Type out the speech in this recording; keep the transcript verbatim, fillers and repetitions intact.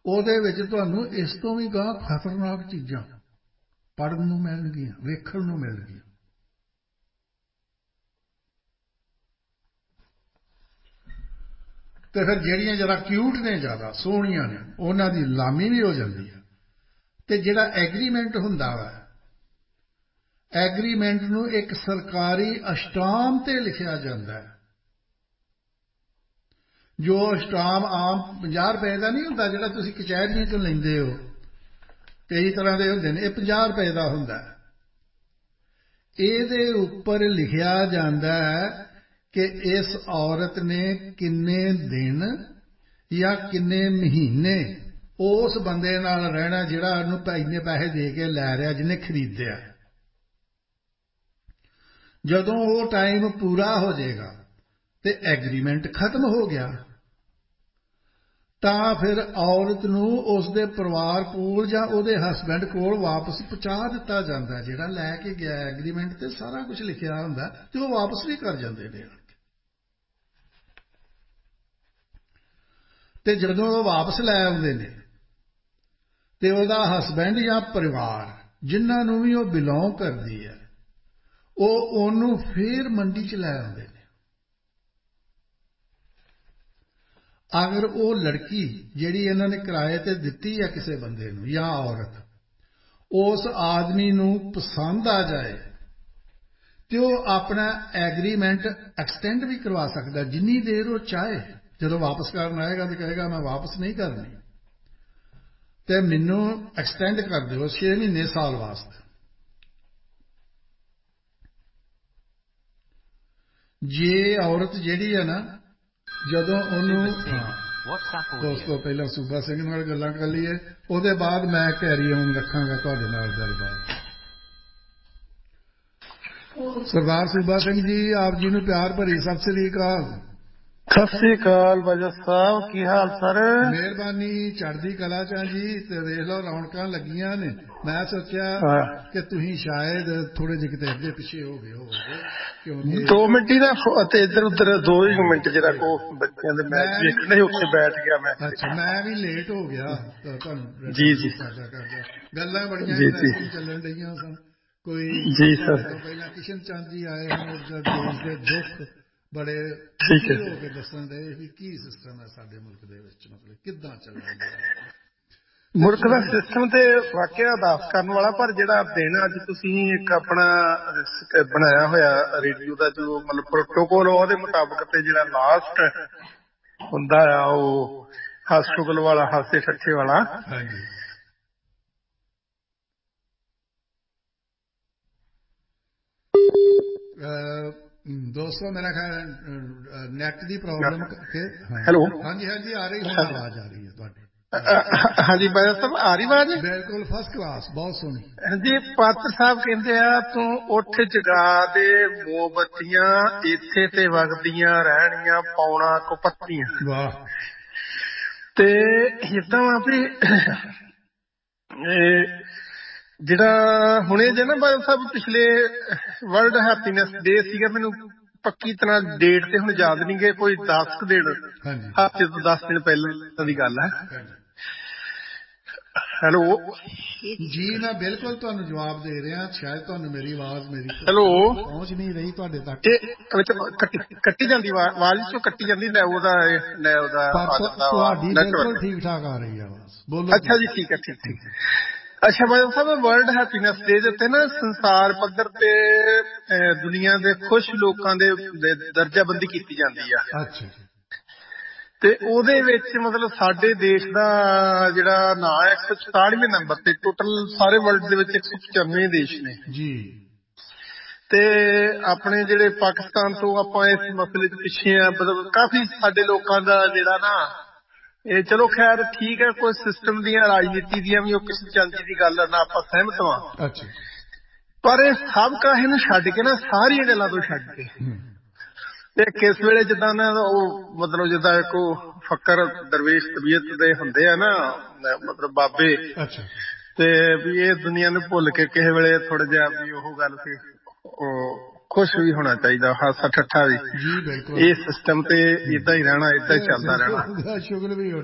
ਉਹਦੇ ਵਿੱਚ ਤੁਹਾਨੂੰ ਇਸ ਤੋਂ ਵੀ ਗਾਂ ਖਤਰਨਾਕ ਚੀਜ਼ਾਂ ਪੜ੍ਹਨ ਨੂੰ ਮਿਲਣਗੀਆਂ, ਵੇਖਣ ਨੂੰ ਮਿਲਣਗੀਆਂ। ਤੇ ਫਿਰ ਜਿਹੜੀਆਂ ਜ਼ਿਆਦਾ ਕਿਊਟ ਨੇ, ਜ਼ਿਆਦਾ ਸੋਹਣੀਆਂ ਨੇ, ਉਹਨਾਂ ਦੀ ਲਾਮੀ ਵੀ ਹੋ ਜਾਂਦੀ ਹੈ। ਤੇ ਜਿਹੜਾ ਐਗਰੀਮੈਂਟ ਹੁੰਦਾ ਵਾ, ਐਗਰੀਮੈਂਟ ਨੂੰ ਇੱਕ ਸਰਕਾਰੀ ਅਸ਼ਟਾਮ ਤੇ ਲਿਖਿਆ ਜਾਂਦਾ ਹੈ। ਜੋ ਅਸ਼ਟਾਮ ਆਮ ਪੰਜਾਹ ਰੁਪਏ ਦਾ ਨਹੀਂ ਹੁੰਦਾ ਜਿਹੜਾ ਤੁਸੀਂ ਕਚਹਿਰੀਆਂ ਚੋਂ ਲੈਂਦੇ ਹੋ, ਕਈ ਤਰ੍ਹਾਂ ਦੇ ਹੁੰਦੇ ਨੇ, ਇਹ ਪੰਜਾਹ ਰੁਪਏ ਦਾ ਹੁੰਦਾ। ਇਹਦੇ ਉੱਪਰ ਲਿਖਿਆ ਜਾਂਦਾ ਹੈ ਕਿ ਇਸ ਔਰਤ ਨੇ ਕਿੰਨੇ ਦਿਨ ਜਾਂ ਕਿੰਨੇ ਮਹੀਨੇ ਉਸ ਬੰਦੇ ਨਾਲ ਰਹਿਣਾ ਜਿਹੜਾ ਉਹਨੂੰ ਇੰਨੇ ਪੈਸੇ ਦੇ ਕੇ ਲੈ ਰਿਹਾ, ਜਿਹਨੇ ਖਰੀਦਿਆ। ਜਦੋਂ ਉਹ ਟਾਈਮ ਪੂਰਾ ਹੋ ਜਾਏਗਾ ਤੇ ਐਗਰੀਮੈਂਟ ਖਤਮ ਹੋ ਗਿਆ, ਤਾਂ ਫਿਰ ਔਰਤ ਨੂੰ ਉਸਦੇ ਪਰਿਵਾਰ ਕੋਲ ਜਾਂ ਉਹਦੇ ਹਸਬੈਂਡ ਕੋਲ ਵਾਪਸ ਪਹੁੰਚਾ ਦਿੱਤਾ ਜਾਂਦਾ। ਜਿਹੜਾ ਲੈ ਕੇ ਗਿਆ ਐਗਰੀਮੈਂਟ ਤੇ ਸਾਰਾ ਕੁਝ ਲਿਖਿਆ ਹੁੰਦਾ, ਤੇ ਉਹ ਵਾਪਸ ਵੀ ਕਰ ਜਾਂਦੇ ਨੇ। ਤੇ ਜਦੋਂ ਉਹ ਵਾਪਸ ਲੈ ਆਉਂਦੇ ਨੇ ਤੇ ਉਹਦਾ ਹਸਬੈਂਡ ਜਾਂ ਪਰਿਵਾਰ ਜਿਨ੍ਹਾਂ ਨੂੰ ਵੀ ਉਹ ਬਿਲੋਂਗ ਕਰਦੀ ਹੈ, ਉਹ ਉਹਨੂੰ ਫੇਰ ਮੰਡੀ 'ਚ ਲੈ ਆਉਂਦੇ ਨੇ। ਅਗਰ ਉਹ ਲੜਕੀ ਜਿਹੜੀ ਇਹਨਾਂ ਨੇ ਕਿਰਾਏ ਤੇ ਦਿੱਤੀ ਹੈ ਕਿਸੇ ਬੰਦੇ ਨੂੰ ਜਾਂ ਔਰਤ, ਉਸ ਆਦਮੀ ਨੂੰ ਪਸੰਦ ਆ ਜਾਏ ਤੇ ਉਹ ਆਪਣਾ ਐਗਰੀਮੈਂਟ ਐਕਸਟੈਂਡ ਵੀ ਕਰਵਾ ਸਕਦਾ ਜਿੰਨੀ ਦੇਰ ਉਹ ਚਾਹੇ। ਜਦੋਂ ਵਾਪਸ ਕਰਨ ਆਏਗਾ ਤੇ ਕਹੇਗਾ ਮੈਂ ਵਾਪਸ ਨਹੀਂ ਕਰਨੀ ਤੇ ਮੈਨੂੰ ਐਕਸਟੈਂਡ ਕਰ ਦਿਓ ਛੇ ਮਹੀਨੇ ਸਾਲ ਵਾਸਤੇ। ਜੇ ਔਰਤ ਜਿਹੜੀ ਹੈ ਨਾ, ਜਦੋਂ ਉਹਨੂੰ, ਦੋਸਤੋ ਪਹਿਲਾਂ ਸੂਬਾ ਸਿੰਘ ਨਾਲ ਗੱਲਾਂ ਕਰ ਲਈਏ, ਉਹਦੇ ਬਾਅਦ ਮੈਂ ਕੈਰੀ ਔਨ ਰੱਖਾਂਗਾ ਤੁਹਾਡੇ ਨਾਲ ਗੱਲਬਾਤ। ਸਰਦਾਰ ਸੂਬਾ ਸਿੰਘ ਜੀ, ਆਪ ਜੀ ਨੂੰ ਪਿਆਰ ਭਰੀ ਸਤਿ ਸ੍ਰੀ ਅਕਾਲ। ਸਤਿ ਸ੍ਰੀ ਅਕਾਲ ਬਾਜਾ ਸਾਹਿਬ, ਕੀ ਹਾਲ ਸਰ? ਮਿਹਰਬਾਨੀ, ਚੜ੍ਹਦੀ ਕਲਾ ਚ ਜੀ। ਤੇ ਦੇਖ ਲਓ ਰੌਣਕਾਂ ਲੱਗੀਆਂ ਨੇ। ਮੈਂ ਸੋਚਿਆ ਕਿ ਤੁਸੀਂ ਸ਼ਾਇਦ ਥੋੜੇ ਜਿਹੇ ਕਿਤੇ ਅੱਗੇ ਪਿੱਛੇ ਹੋ ਗਏ ਹੋਵੋਗੇ, ਕਿਉਂਕਿ ਦੋ ਮਿੰਟ ਹੀ ਨਾ ਤੇ ਇੱਧਰ ਉੱਧਰ ਦੋ ਹੀ ਮਿੰਟ ਜਿਹੜਾ ਕੋ ਬੱਚਿਆਂ ਦੇ ਮੈਚ ਵੇਖਣੇ ਉੱਥੇ ਬੈਠ ਗਿਆ ਮੈਂ। ਅੱਛਾ, ਮੈਂ ਵੀ ਲੇਟ ਹੋ ਗਿਆ ਤੁਹਾਨੂੰ ਜੀ ਜੀ ਕਰਦਾ ਕਰਦਾ। ਗੱਲਾਂ ਬੜੀਆਂ ਇੰਟਰਸਟਿੰਗ ਚੱਲਣ ਡਈਆਂ ਸਨ। ਕੋਈ ਜੀ ਸਰ, ਤੋਂ ਪਹਿਲਾਂ ਕਿਸ਼ਨ ਚੰਦ ਜੀ ਆਏ ਹਨ, ਦੇਸ਼ ਦੇ ਦੁੱਖ ਬੜੇ ਦੁਖੀ ਹੋ ਕੇ ਦੱਸਣ ਦੇ ਵੀ ਕੀ ਸਿਸਟਮ ਹੈ ਸਾਡੇ ਮੁਲਕ ਦੇ ਵਿੱਚ, ਮਤਲਬ ਕਿੱਦਾਂ ਚੱਲਣ ਡਿਆ ਮੁਲਕ ਦਾ ਸਿਸਟਮ ਤੇ ਵਾਕਿਆ ਅਰਦਾਸ ਕਰਨ ਵਾਲਾ। ਪਰ ਜਿਹੜਾ ਦਿਨ ਅੱਜ ਤੁਸੀਂ ਇੱਕ ਆਪਣਾ ਬਣਾਇਆ ਹੋਇਆ ਰੇਡੀਓ ਦਾ ਜੋ ਮਤਲਬ ਪ੍ਰੋਟੋਕੋਲ, ਉਹਦੇ ਮੁਤਾਬਕ ਤੇ ਜਿਹੜਾ ਲਾਸਟ ਹੁੰਦਾ ਆ ਉਹ ਹਾਸ ਸ਼ੁਗਲ ਵਾਲਾ, ਹਾਸੇ ਠੱਠੇ ਵਾਲਾ। ਦੋਸਤੋ ਮੇਰਾ ਖਿਆਲ ਨੈਟ ਦੀ ਪ੍ਰੋਬਲਮ। ਹੈਲੋ, ਹਾਂਜੀ ਹਾਂਜੀ ਆ ਰਹੀ, ਹੁਣ ਆਵਾਜ਼ ਆ ਰਹੀ ਹੈ ਤੁਹਾਡੀ। ਹਾਂਜੀ ਬਾਜਾ ਸਾਹਿਬ, ਆ ਰਹੀ ਆਵਾਜ਼? ਬਿਲਕੁਲ ਫਸਟ ਕਲਾਸ, ਬਹੁਤ ਸੋਹਣੀ। ਹਾਂਜੀ, ਪਾਤਰ ਸਾਹਿਬ ਕਹਿੰਦੇ ਆ ਤੂੰ ਉੱਠ ਜਗਾ ਦੇ ਮੋਮਬੱਤੀਆਂ, ਇੱਥੇ ਤੇ ਵਗਦੀਆਂ ਰਹਿਣੀਆਂ ਪੌਣਾ ਕੁ ਪੱਤੀਆਂ। ਵਾਹ। ਤੇ ਏਦਾਂ ਵਾ ਵੀ ਜਿਹੜਾ ਹੁਣੇ ਜੇ ਨਾ ਬਾਜਾ ਸਾਹਿਬ ਪਿਛਲੇ ਵਰਲਡ ਹੈਪੀਨੈਸ ਡੇ ਸੀਗਾ, ਮੈਨੂੰ ਪੱਕੀ ਤਰ੍ਹਾਂ ਡੇਟ ਤੇ ਹੁਣ ਯਾਦ ਨਹੀਂ ਗਏ, ਕੋਈ ਦਸ ਕੁ ਦਿਨ, ਹਫ਼ਤੇ ਤੋਂ ਦਸ ਦਿਨ ਪਹਿਲਾਂ ਦੀ ਗੱਲ ਹੈ। ਹੈਲੋ ਜੀ, ਮੈਂ ਬਿਲਕੁਲ ਤੁਹਾਨੂੰ ਜਵਾਬ ਦੇ ਰਿਹਾ। ਸ਼ਾਇਦ ਤੁਹਾਨੂੰ ਮੇਰੀ ਆਵਾਜ਼ ਮੇਰੀ ਹੈਲੋ ਪਹੁੰਚ ਨਹੀਂ ਰਹੀ ਤੁਹਾਡੇ ਤੱਕ। ਕੱਟੀ ਜਾਂਦੀ ਆਵਾਜ਼, ਚੋਂ ਕੱਟੀ ਜਾਂਦੀ ਨੈਵੋ ਦਾ ਨੈਵੋ ਦਾ ਤੁਹਾਡੀ ਬਿਲਕੁਲ ਠੀਕ ਠਾਕ ਆ ਰਹੀ ਹੈ ਆਵਾਜ਼, ਬੋਲੋ। ਅੱਛਾ ਜੀ, ਠੀਕ ਹੈ, ਠੀਕ ਠੀਕ। ਅੱਛਾ ਬਾਜਾ ਸਾਹਿਬ, ਵਰਲਡ ਹੈਪੀਨੈਸ ਡੇ ਦੇ ਉੱਤੇ ਨਾ ਸੰਸਾਰ ਪੱਧਰ ਤੇ ਦੁਨੀਆ ਦੇ ਖੁਸ਼ ਲੋਕਾਂ ਦੇ ਦਰਜਾਬੰਦੀ ਕੀਤੀ ਜਾਂਦੀ ਆ। ਅੱਛਾ। ਤੇ ਉਹਦੇ ਵਿੱਚ ਮਤਲਬ ਸਾਡੇ ਦੇਸ਼ ਦਾ ਜਿਹੜਾ ਨਾਂ ਹੈ ਇੱਕ ਸੌ ਚੁਤਾਲੀਵੇਂ ਨੰਬਰ ਤੇ। ਟੋਟਲ ਸਾਰੇ ਵਰਲਡ ਦੇ ਵਿੱਚ ਇੱਕ ਸੌ ਪਚਾਨਵੇਂ ਦੇਸ਼ ਨੇ ਜੀ। ਤੇ ਆਪਣੇ ਜਿਹੜੇ ਪਾਕਿਸਤਾਨ ਤੋਂ ਆਪਾਂ ਇਸ ਮਸਲੇ 'ਚ ਪਿੱਛੇ ਆ। ਮਤਲਬ ਕਾਫੀ ਸਾਡੇ ਲੋਕਾਂ ਦਾ ਜਿਹੜਾ ਨਾ ਇਹ, ਚਲੋ ਖੈਰ ਠੀਕ ਹੈ, ਕੋਈ ਸਿਸਟਮ ਦੀਆਂ ਰਾਜਨੀਤੀ ਦੀਆਂ ਵੀ ਉਹ ਕਿਸੇ ਚਾਂਦੀ ਦੀ ਗੱਲ ਨਾਲ ਆਪਾਂ ਸਹਿਮਤ ਹਾਂ। ਅੱਛਾ। ਪਰ ਇਹ ਸਭ ਕਾਹੇ ਨੂੰ ਛੱਡ ਕੇ ਨਾ, ਸਾਰੀਆਂ ਗੱਲਾਂ ਤੋਂ ਛੱਡ ਕੇ, ਤੇ ਕਿਸ ਵੇਲੇ ਜਿੱਦਾਂ ਨਾ ਉਹ ਮਤਲਬ ਜਿੱਦਾਂ ਇੱਕ ਫੱਕਰ ਦਰਵੇਸ਼ ਤਬੀਅਤ ਦੇ ਹੁੰਦੇ ਆ ਨਾ, ਮਤਲਬ ਬਾਬੇ, ਤੇ ਵੀ ਇਹ ਦੁਨੀਆ ਨੂੰ ਭੁੱਲ ਕੇ ਕਿਸੇ ਵੇਲੇ ਥੋੜਾ ਜਿਹਾ ਵੀ ਉਹ ਗੱਲ ਤੇ ਉਹ ਖੁਸ਼ ਵੀ ਹੋਣਾ ਚਾਹੀਦਾ, ਹਾਸਾ ਠੱਠਾ ਵੀ। ਇਹ ਸਿਸਟਮ ਤੇ ਏਦਾਂ ਹੀ ਰਹਿਣਾ, ਏਦਾਂ ਹੀ ਚੱਲਦਾ ਰਹਿਣਾ। ਸ਼ੁਗਰ ਵੀ